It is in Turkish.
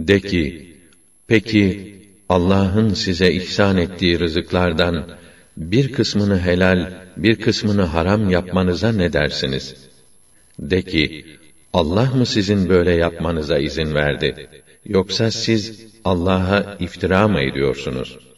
De ki, peki Allah'ın size ihsan ettiği rızıklardan bir kısmını helal, bir kısmını haram yapmanıza ne dersiniz? De ki, Allah mı sizin böyle yapmanıza izin verdi? Yoksa siz Allah'a iftira mı ediyorsunuz?